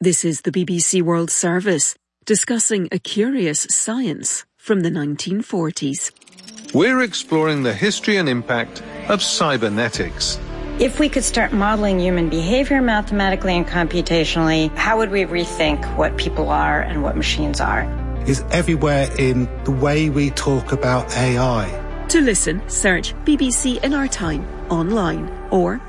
This is the BBC World Service, discussing a curious science from the 1940s. We're exploring the history and impact of cybernetics. If we could start modeling human behavior mathematically and computationally, how would we rethink what people are and what machines are? Is everywhere in the way we talk about AI. To listen, search BBC in Our Time online or